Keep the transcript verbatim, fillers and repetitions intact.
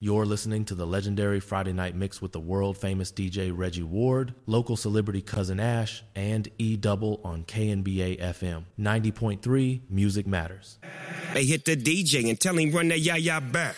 You're listening to the legendary Friday Night Mix with the world-famous D J Reggie Ward, local celebrity Cousin Ash, and E-Double on K N B A F M. ninety point three, Music Matters. Hey, hit the D J and tell him run that ya-ya back.